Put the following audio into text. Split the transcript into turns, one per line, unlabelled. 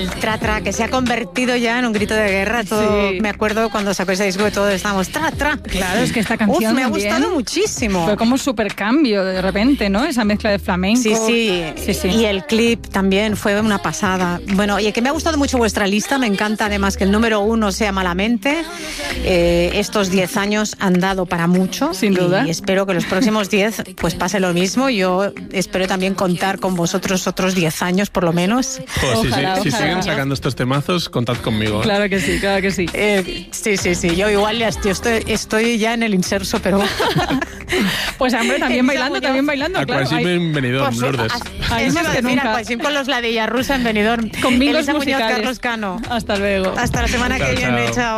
tra-tra, que se ha convertido ya en un grito de guerra. Todo, sí. Me acuerdo cuando sacó ese disco que todos estábamos tra-tra.
Claro, es que esta canción
me ha gustado muchísimo.
Fue como súper cambio de repente, ¿no? Esa mezcla de flamenco.
Sí. Y el clip también fue una pasada. Bueno, oye, que me ha gustado mucho vuestra lista. Me encanta además que el número 1 sea Malamente. Estos 10 años han dado para mucho.
Sin duda.
Y espero que los próximos 10 pues pase lo mismo. Yo espero también contar con vosotros otros 10 años por lo menos.
Ojalá. Si siguen sacando estos temazos, contad conmigo.
Claro que sí, claro que sí.
Sí. Yo igual estoy ya en el inserso, pero...
Pues hombre, también bailando.
Aquasim en Benidorm, Lourdes.
Ahí más que nunca. Aquasim con los Ladilla Rusa en Benidorm.
Con mingos
Elisa
musicales.
Muñoz, Carlos Cano.
Hasta luego.
Hasta la semana que viene. Chao.